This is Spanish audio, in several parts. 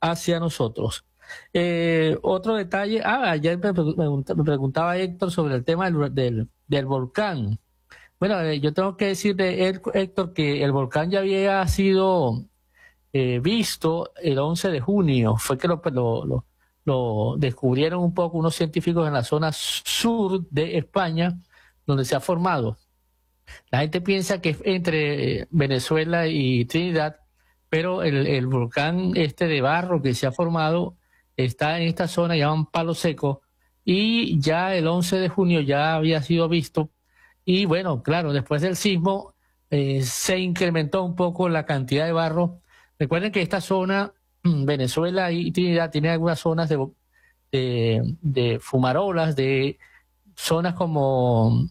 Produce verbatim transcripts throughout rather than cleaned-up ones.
hacia nosotros. Eh, otro detalle, ah, ayer me, pregunta, me preguntaba Héctor sobre el tema del, del, del volcán. Bueno, eh, yo tengo que decir de Héctor que el volcán ya había sido eh, visto el once de junio, fue que lo, lo, lo, lo descubrieron un poco unos científicos en la zona sur de España, donde se ha formado. La gente piensa que es entre Venezuela y Trinidad, pero el, el volcán este de barro que se ha formado está en esta zona, llaman Palo Seco, y ya el once de junio ya había sido visto. Y bueno, claro, después del sismo eh, se incrementó un poco la cantidad de barro. Recuerden que esta zona, Venezuela y Trinidad, tiene algunas zonas de, de, de fumarolas, de zonas como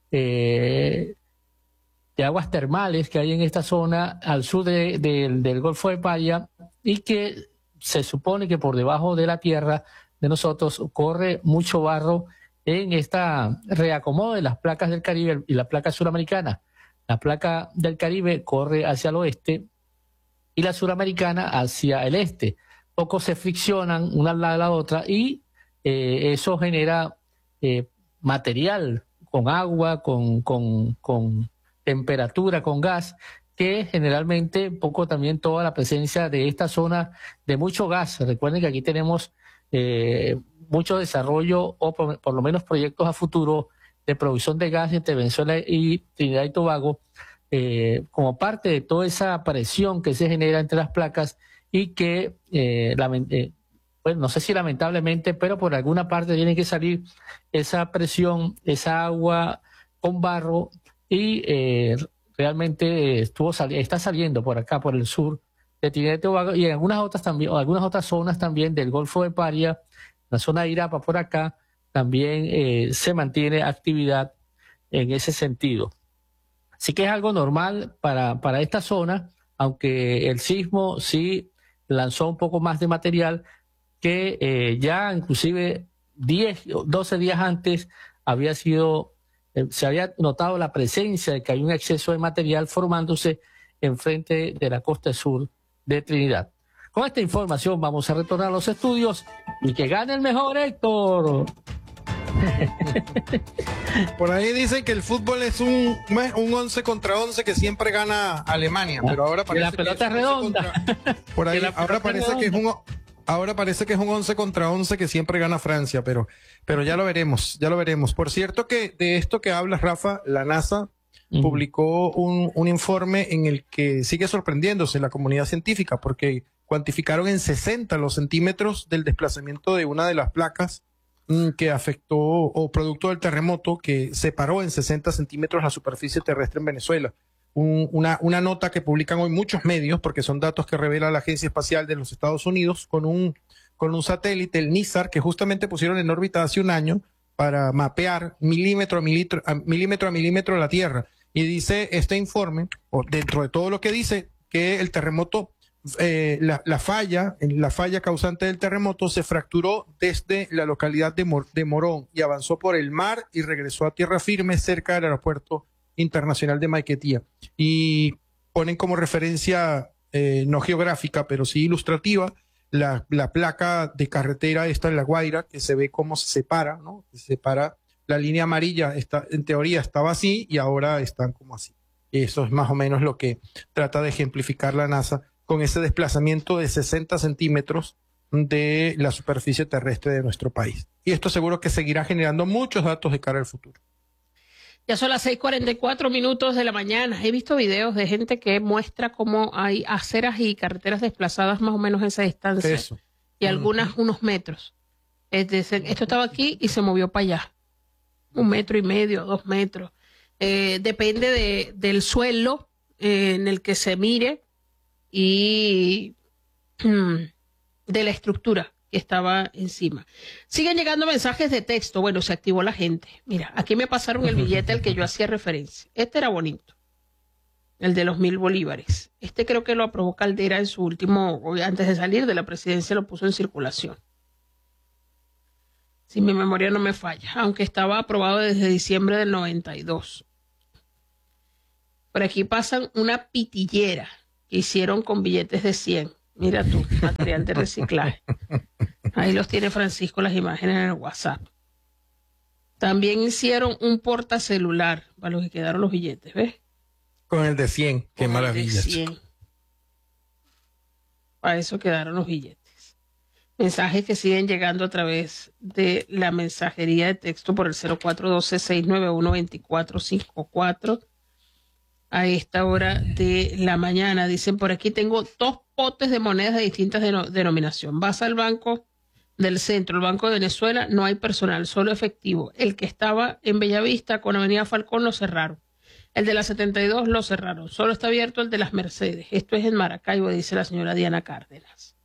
eh, de aguas termales que hay en esta zona al sur de, de, del Golfo de Paria, y que se supone que por debajo de la tierra de nosotros corre mucho barro en esta reacomodo de las placas del Caribe y la placa suramericana. La placa del Caribe corre hacia el oeste y la suramericana hacia el este. Poco se friccionan una al lado de la otra y eh, eso genera eh, material con agua, con, con, con temperatura, con gas, que generalmente poco también toda la presencia de esta zona de mucho gas. Recuerden que aquí tenemos eh, mucho desarrollo o por, por lo menos proyectos a futuro de producción de gas entre Venezuela y Trinidad y Tobago, eh, como parte de toda esa presión que se genera entre las placas y que, eh, eh, bueno, no sé si lamentablemente, pero por alguna parte tiene que salir esa presión, esa agua con barro y eh, realmente estuvo sali está saliendo por acá, por el sur de Trinidad y Tobago y en algunas otras también, o algunas otras zonas también del Golfo de Paria, la zona de Irapa por acá, también eh, se mantiene actividad en ese sentido. Así que es algo normal para, para esta zona, aunque el sismo sí lanzó un poco más de material que eh, ya inclusive diez, doce días antes había sido, eh, se había notado la presencia de que hay un exceso de material formándose enfrente de la costa sur de Trinidad. Con esta información vamos a retornar a los estudios y que gane el mejor, Héctor. Por ahí dicen que el fútbol es un, un once contra once que siempre gana Alemania, pero ahora parece la pelota que es redonda. Contra, por ahí ahora parece redonda. que es un ahora parece que es un once contra once que siempre gana Francia, pero pero ya lo veremos, ya lo veremos. Por cierto que de esto que hablas, Rafa, la NASA uh-huh. publicó un, un informe en el que sigue sorprendiéndose la comunidad científica porque cuantificaron en sesenta los centímetros del desplazamiento de una de las placas que afectó o producto del terremoto que separó en sesenta centímetros la superficie terrestre en Venezuela. Un, una, una nota que publican hoy muchos medios, porque son datos que revela la Agencia Espacial de los Estados Unidos, con un, con un satélite, el NISAR, que justamente pusieron en órbita hace un año para mapear milímetro a milímetro a milímetro, a milímetro la Tierra. Y dice este informe, o dentro de todo lo que dice, que el terremoto Eh, la, la falla, la falla causante del terremoto se fracturó desde la localidad de, Mor de Morón y avanzó por el mar y regresó a tierra firme cerca del aeropuerto internacional de Maiquetía. Y ponen como referencia, eh, no geográfica, pero sí ilustrativa, la, la placa de carretera esta en La Guaira, que se ve cómo se separa, ¿no? Se separa, la línea amarilla está, en teoría estaba así y ahora están como así. Y eso es más o menos lo que trata de ejemplificar la NASA con ese desplazamiento de sesenta centímetros de la superficie terrestre de nuestro país. Y esto seguro que seguirá generando muchos datos de cara al futuro. Ya son las seis cuarenta y cuatro minutos de la mañana. He visto videos de gente que muestra cómo hay aceras y carreteras desplazadas más o menos en esa distancia. Eso. Y algunas uh-huh. unos metros. Es decir, esto estaba aquí y se movió para allá. Un metro y medio, dos metros. Eh, depende de, del suelo eh, en el que se mire y de la estructura que estaba encima. Siguen llegando mensajes de texto. Bueno, se activó la gente. Mira, aquí me pasaron el billete al que yo hacía referencia. Este era bonito, el de los mil bolívares. Este creo que lo aprobó Caldera en su último, antes de salir de la presidencia, lo puso en circulación. Si mi memoria no me falla, aunque estaba aprobado desde diciembre del noventa y dos. Por aquí pasan una pitillera que hicieron con billetes de cien. Mira tú, material de reciclaje. Ahí los tiene Francisco las imágenes en el WhatsApp. También hicieron un portacelular para los que quedaron los billetes, ¿ves? Con el de cien, qué Con maravilla. el de cien. Para eso quedaron los billetes. Mensajes que siguen llegando a través de la mensajería de texto por el cero cuatro uno dos, seis nueve uno, dos cuatro cinco cuatro. A esta hora de la mañana. Dicen por aquí, tengo dos potes de monedas de distintas deno- denominación. Vas al Banco del Centro, el Banco de Venezuela, no hay personal, solo efectivo. El que estaba en Bellavista con Avenida Falcón lo cerraron. El de la setenta y dos lo cerraron. Solo está abierto el de las Mercedes. Esto es en Maracaibo, dice la señora Diana Cárdenas.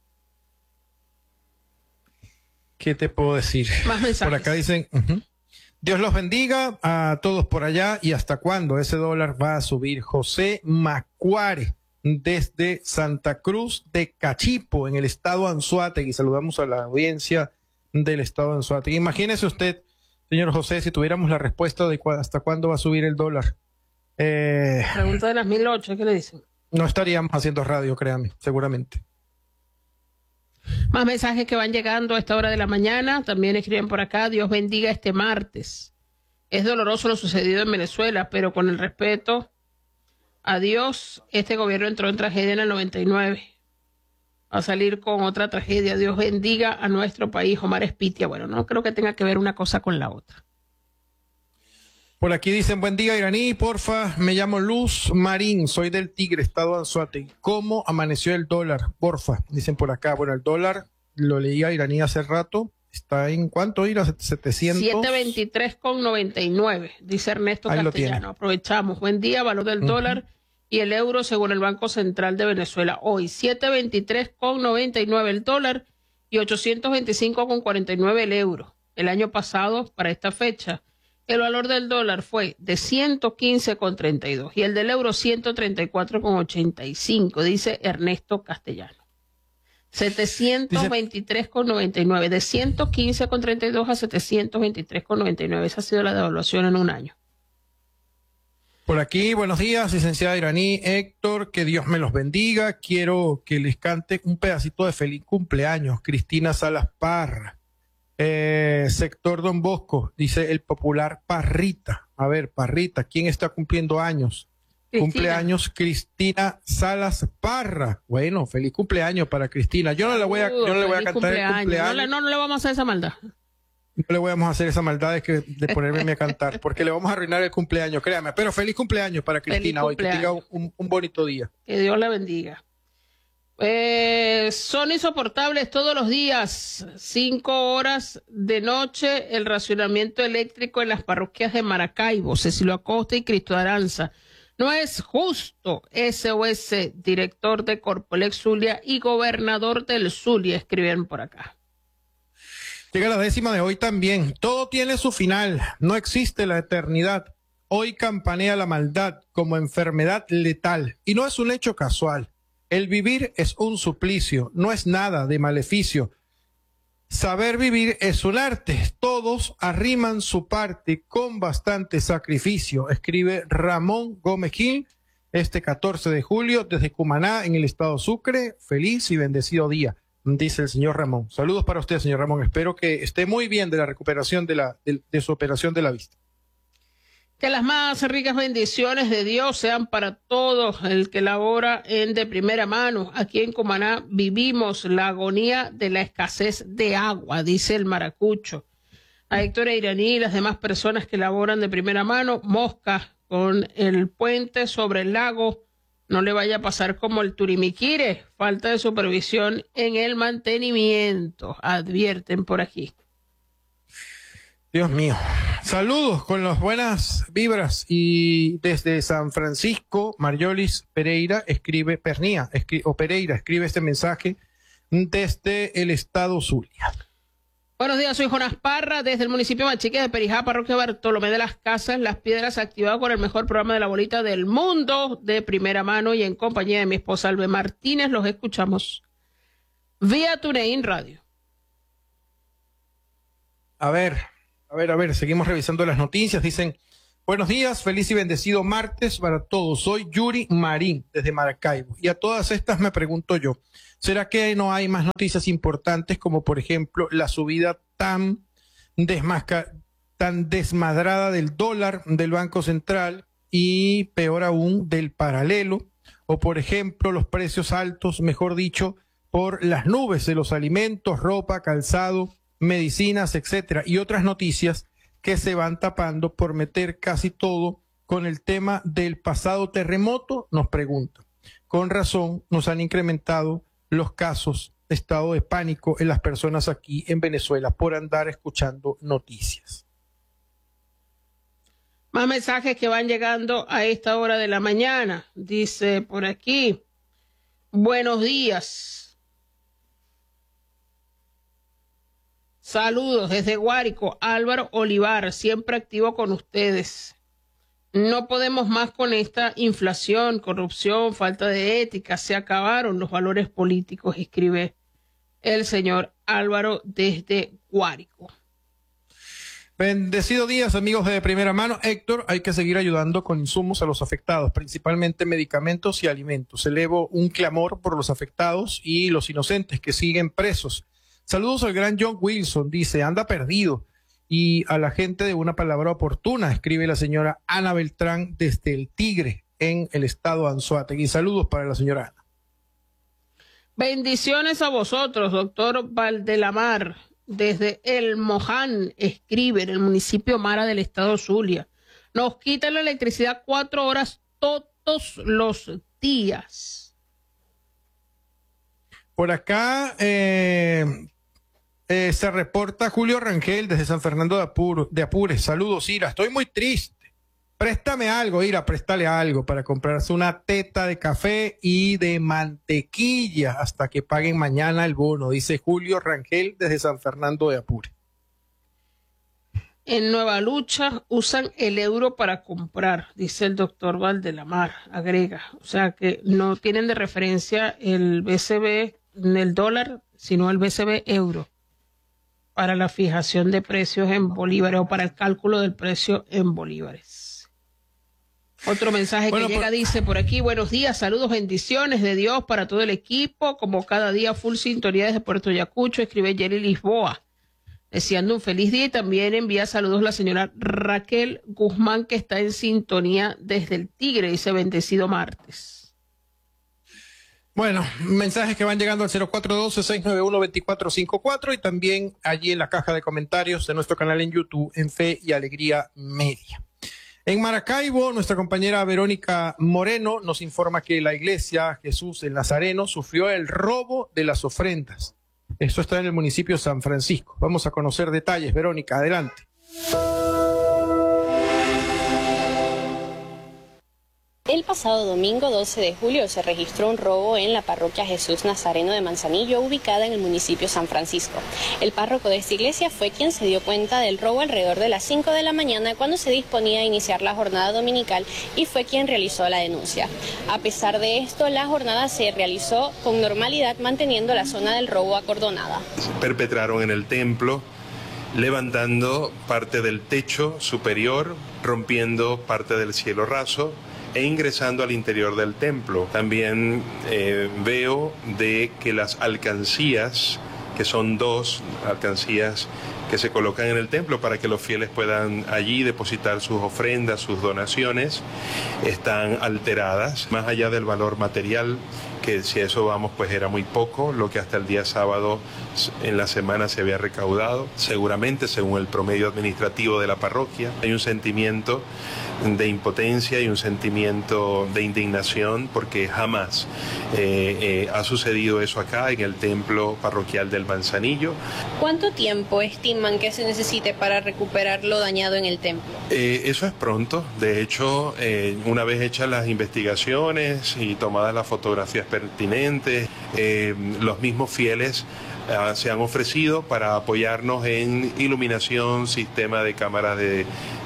¿Qué te puedo decir? Más mensajes. Por acá dicen... uh-huh. Dios los bendiga a todos por allá. ¿Y hasta cuándo ese dólar va a subir? José Macuare, desde Santa Cruz de Cachipo, en el estado Anzoátegui. Saludamos a la audiencia del estado Anzoátegui. Imagínese usted, señor José, si tuviéramos la respuesta de cu- hasta cuándo va a subir el dólar. Eh, Pregunta de las mil ocho, ¿qué le dicen? no estaríamos haciendo radio, créame, seguramente. Más mensajes que van llegando a esta hora de la mañana. También escriben por acá, Dios bendiga este martes. Es doloroso lo sucedido en Venezuela, pero con el respeto a Dios, este gobierno entró en tragedia en el noventa y nueve. Va a salir con otra tragedia. Dios bendiga a nuestro país. Omar Espitia. Bueno, no creo que tenga que ver una cosa con la otra. Por aquí dicen, buen día, Iraní, porfa, me llamo Luz Marín, soy del Tigre, estado Anzoátegui. ¿Cómo amaneció el dólar? Porfa, dicen por acá. Bueno, el dólar, lo leía Iraní hace rato, está en ¿cuánto ir? A setecientos. siete veintitrés con noventa y nueve, dice Ernesto Ahí lo Castellano. tiene. Aprovechamos. Buen día, valor del uh-huh. dólar y el euro según el Banco Central de Venezuela. Hoy, siete veintitrés con noventa y nueve el dólar y ochocientos veinticinco con cuarenta y nueve el euro. El año pasado, para esta fecha, el valor del dólar fue de ciento quince con treinta y dos y el del euro ciento treinta y cuatro con ochenta y cinco, dice Ernesto Castellano. setecientos veintitrés con noventa y nueve, de ciento quince con treinta y dos a setecientos veintitrés con noventa y nueve. Esa ha sido la devaluación en un año. Por aquí, buenos días, licenciada Iraní, Héctor, que Dios me los bendiga. Quiero que les cante un pedacito de feliz cumpleaños, Cristina Salas Parra. Eh, sector Don Bosco, dice el popular Parrita. A ver, Parrita, ¿quién está cumpliendo años? Cristina. Cumpleaños Cristina Salas Parra. Bueno, feliz cumpleaños para Cristina. Yo no le voy a, yo no le voy a cantar cumpleaños. el cumpleaños. No le, no, no le vamos a hacer esa maldad. No le vamos a hacer esa maldad de, que, de ponerme a cantar, porque le vamos a arruinar el cumpleaños, créame. Pero feliz cumpleaños para Cristina hoy, que tenga un, un bonito día. Que Dios la bendiga. Eh, son insoportables todos los días, cinco horas de noche, el racionamiento eléctrico en las parroquias de Maracaibo, Cecilio Acosta y Cristo Aranza. No es justo. S O S, director de Corpolex Zulia y gobernador del Zulia, escriben por acá. Llega la décima de hoy también. Todo tiene su final, no existe la eternidad. Hoy campanea la maldad como enfermedad letal y no es un hecho casual. El vivir es un suplicio, no es nada de maleficio. Saber vivir es un arte, todos arriman su parte con bastante sacrificio, escribe Ramón Gómez Gil este catorce de julio desde Cumaná en el estado Sucre. Feliz y bendecido día, dice el señor Ramón. Saludos para usted, señor Ramón, espero que esté muy bien de la recuperación de, la, de, de su operación de la vista. Que las más ricas bendiciones de Dios sean para todos el que labora en de primera mano. Aquí en Cumaná vivimos la agonía de la escasez de agua, dice el maracucho. A Héctor Iraní y las demás personas que laboran de primera mano, mosca con el puente sobre el lago, no le vaya a pasar como el Turimiquire, falta de supervisión en el mantenimiento, advierten por aquí. Dios mío. Saludos con las buenas vibras y desde San Francisco, Mariolis Pereira escribe, Pernía, escribe, o Pereira escribe este mensaje desde el estado Zulia. Buenos días, soy Jonas Parra, desde el municipio Machique de Perijá, parroquia Bartolomé de las Casas, Las Piedras, activado con el mejor programa de la bolita del mundo, de primera mano y en compañía de mi esposa Albe Martínez. Los escuchamos vía TuneIn Radio. A ver. A ver, a ver, seguimos revisando las noticias. Dicen, Buenos días, feliz y bendecido martes para todos. Soy Yuri Marín, desde Maracaibo. Y a todas estas me pregunto yo, ¿será que no hay más noticias importantes como, por ejemplo, la subida tan, desmasca tan desmadrada del dólar del Banco Central y, peor aún, del paralelo? O, por ejemplo, los precios altos, mejor dicho, por las nubes de los alimentos, ropa, calzado, medicinas, etcétera, y otras noticias que se van tapando por meter casi todo con el tema del pasado terremoto, nos preguntan. Con razón nos han incrementado los casos de estado de pánico en las personas aquí en Venezuela por andar escuchando noticias. Más mensajes que van llegando a esta hora de la mañana. Dice por aquí, buenos días. Saludos desde Guárico, Álvaro Olivar, siempre activo con ustedes. No podemos más con esta inflación, corrupción, falta de ética, se acabaron los valores políticos, escribe el señor Álvaro desde Guárico. Bendecido días, amigos de primera mano. Héctor, hay que seguir ayudando con insumos a los afectados, principalmente medicamentos y alimentos. Elevo un clamor por los afectados y los inocentes que siguen presos. Saludos al gran John Wilson, dice, anda perdido. Y a la gente de Una Palabra Oportuna, escribe la señora Ana Beltrán desde El Tigre, en el estado de Anzoátegui. Saludos para la señora Ana. Bendiciones a vosotros, doctor Valdelamar, desde El Moján, escribe, en el municipio Mara del estado Zulia. Nos quitan la electricidad cuatro horas todos los días. Por acá eh, eh, se reporta Julio Rangel desde San Fernando de, Apuro, de Apures. Saludos, Ira. Estoy muy triste. Préstame algo, Ira, préstale algo para comprarse una teta de café y de mantequilla hasta que paguen mañana el bono, dice Julio Rangel desde San Fernando de Apure. En Nueva Lucha usan el euro para comprar, dice el doctor Valdelamar, agrega. O sea que no tienen de referencia el B C B, el dólar, sino el B C B euro para la fijación de precios en bolívares o para el cálculo del precio en bolívares. Otro mensaje bueno, que llega por... dice por aquí, buenos días, saludos, bendiciones de Dios para todo el equipo, como cada día full sintonía desde Puerto Ayacucho, escribe Jerry Lisboa, deseando un feliz día y también envía saludos la señora Raquel Guzmán que está en sintonía desde El Tigre, dice bendecido martes. Bueno, mensajes que van llegando al cero cuatro uno dos, seis nueve uno, dos cuatro cinco cuatro y también allí en la caja de comentarios de nuestro canal en YouTube en Fe y Alegría Media. En Maracaibo, nuestra compañera Verónica Moreno nos informa que la iglesia Jesús el Nazareno sufrió el robo de las ofrendas. Esto está en el municipio de San Francisco. Vamos a conocer detalles. Verónica, adelante. El pasado domingo doce de julio se registró un robo en la parroquia Jesús Nazareno de Manzanillo, ubicada en el municipio San Francisco. El párroco de esta iglesia fue quien se dio cuenta del robo alrededor de las cinco de la mañana cuando se disponía a iniciar la jornada dominical y fue quien realizó la denuncia. A pesar de esto, la jornada se realizó con normalidad manteniendo la zona del robo acordonada. Perpetraron en el templo, levantando parte del techo superior, rompiendo parte del cielo raso e ingresando al interior del templo. También eh, veo de que las alcancías, que son dos alcancías que se colocan en el templo para que los fieles puedan allí depositar sus ofrendas, sus donaciones, están alteradas, más allá del valor material, que si a eso vamos pues era muy poco, lo que hasta el día sábado en la semana se había recaudado. Seguramente, según el promedio administrativo de la parroquia, hay un sentimiento de impotencia y un sentimiento de indignación porque jamás eh, eh, ha sucedido eso acá en el templo parroquial del Manzanillo. ¿Cuánto tiempo estiman que se necesite para recuperar lo dañado en el templo? Eh, eso es pronto. De hecho, eh, una vez hechas las investigaciones y tomadas las fotografías pertinentes, eh, los mismos fieles se han ofrecido para apoyarnos en iluminación, sistema de cámaras de,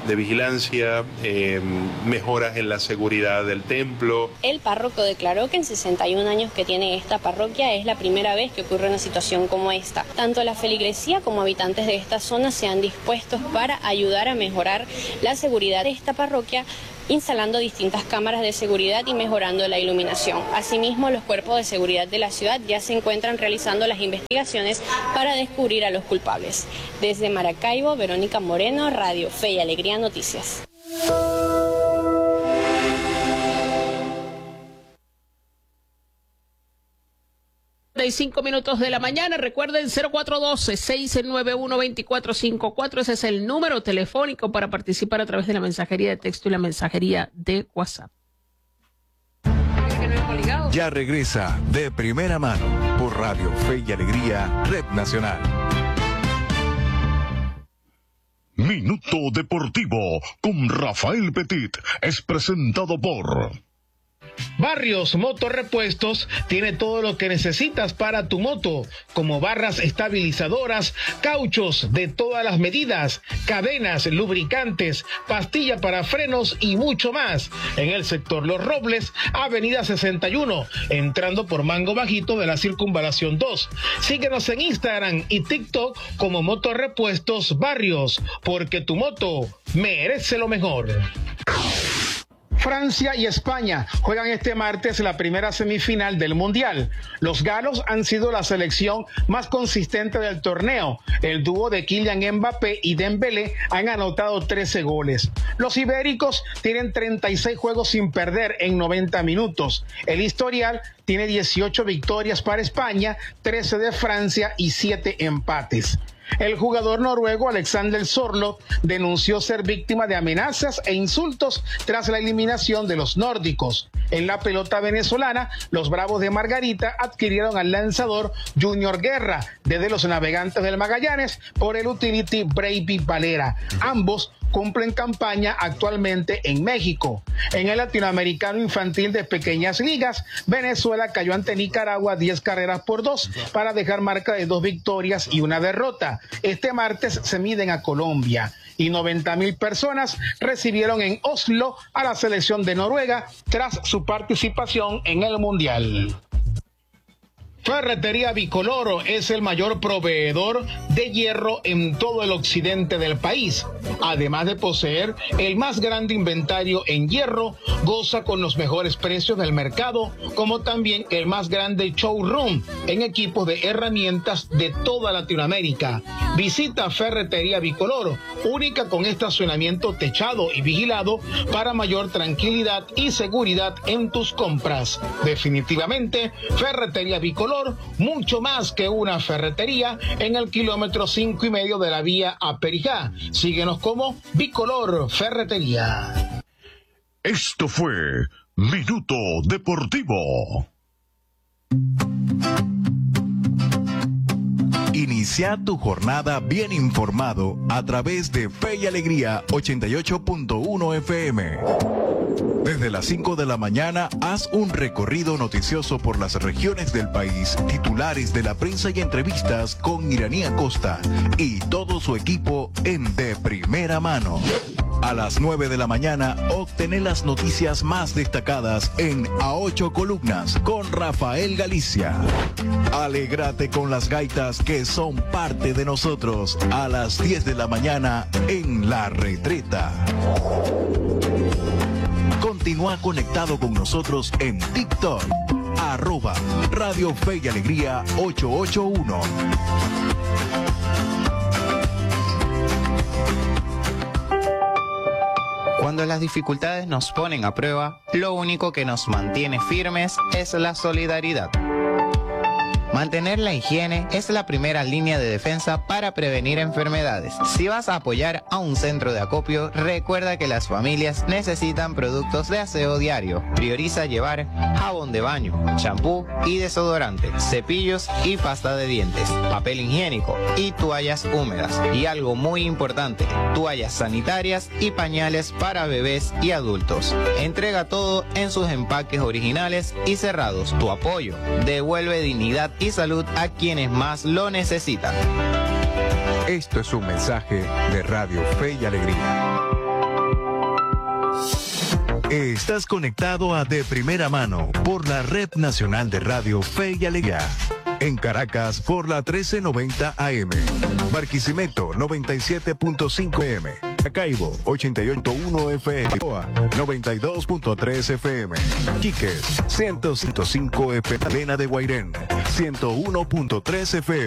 de vigilancia, eh, mejoras en la seguridad del templo. El párroco declaró que en sesenta y un años que tiene esta parroquia es la primera vez que ocurre una situación como esta. Tanto la feligresía como habitantes de esta zona se han dispuestos para ayudar a mejorar la seguridad de esta parroquia, instalando distintas cámaras de seguridad y mejorando la iluminación. Asimismo, los cuerpos de seguridad de la ciudad ya se encuentran realizando las investigaciones para descubrir a los culpables. Desde Maracaibo, Verónica Moreno, Radio Fe y Alegría Noticias. cinco minutos de la mañana. Recuerden cero cuatro uno dos, seis nueve uno, dos cuatro cinco cuatro. Ese es el número telefónico para participar a través de la mensajería de texto y la mensajería de WhatsApp. Ya regresa De Primera Mano por Radio Fe y Alegría, Red Nacional. Minuto Deportivo con Rafael Petit es presentado por Barrios Motorrepuestos tiene todo lo que necesitas para tu moto, como barras estabilizadoras, cauchos de todas las medidas, cadenas, lubricantes, pastilla para frenos y mucho más. En el sector Los Robles, Avenida sesenta y uno, entrando por Mango Bajito de la Circunvalación dos. Síguenos en Instagram y TikTok como Motorrepuestos Barrios, porque tu moto merece lo mejor. Francia y España juegan este martes la primera semifinal del Mundial. Los galos han sido la selección más consistente del torneo. El dúo de Kylian Mbappé y Dembélé han anotado trece goles. Los ibéricos tienen treinta y seis juegos sin perder en noventa minutos. El historial tiene dieciocho victorias para España, trece de Francia y siete empates. El jugador noruego Alexander Sørloth denunció ser víctima de amenazas e insultos tras la eliminación de los nórdicos. En la pelota venezolana, los Bravos de Margarita adquirieron al lanzador Junior Guerra desde los Navegantes del Magallanes por el utility Bravey Valera. Ambos cumplen campaña actualmente en México. En el latinoamericano infantil de pequeñas ligas, Venezuela cayó ante Nicaragua diez carreras por dos para dejar marca de dos victorias y una derrota. Este martes se miden a Colombia y noventa mil personas recibieron en Oslo a la selección de Noruega tras su participación en el Mundial. Ferretería Bicoloro es el mayor proveedor de hierro en todo el occidente del país. Además de poseer el más grande inventario en hierro, goza con los mejores precios del mercado, como también el más grande showroom en equipos de herramientas de toda Latinoamérica. Visita Ferretería Bicoloro, única con estacionamiento techado y vigilado para mayor tranquilidad y seguridad en tus compras. Definitivamente, Ferretería Bicoloro, mucho más que una ferretería, en el kilómetro cinco y medio de la vía a Perijá. Síguenos como Bicolor Ferretería. Esto fue Minuto Deportivo. Inicia tu jornada bien informado a través de Fe y Alegría ochenta y ocho punto uno F M. Desde las cinco de la mañana, haz un recorrido noticioso por las regiones del país, titulares de la prensa y entrevistas con Iranía Costa y todo su equipo en De Primera Mano. A las nueve de la mañana, obtener las noticias más destacadas en A Ocho Columnas con Rafael Galicia. Alégrate con las gaitas que son parte de nosotros a las diez de la mañana en La Retreta. Continúa conectado con nosotros en TikTok, arroba Radio Fe y Alegría ochocientos ochenta y uno. Cuando las dificultades nos ponen a prueba, lo único que nos mantiene firmes es la solidaridad. Mantener la higiene es la primera línea de defensa para prevenir enfermedades. Si vas a apoyar a un centro de acopio, recuerda que las familias necesitan productos de aseo diario. Prioriza llevar jabón de baño, champú y desodorante, cepillos y pasta de dientes, papel higiénico y toallas húmedas. Y algo muy importante, toallas sanitarias y pañales para bebés y adultos. Entrega todo en sus empaques originales y cerrados. Tu apoyo devuelve dignidad y salud a quienes más lo necesitan. Esto es un mensaje de Radio Fe y Alegría. Estás conectado a De Primera Mano por la Red Nacional de Radio Fe y Alegría. En Caracas por la trece noventa A M. Barquisimeto noventa y siete punto cinco M. Maracaibo ochenta y ocho punto uno F M. Oa noventa y dos punto tres F M. Quiques ciento cinco F M. Elena de Guairén ciento uno punto tres F M.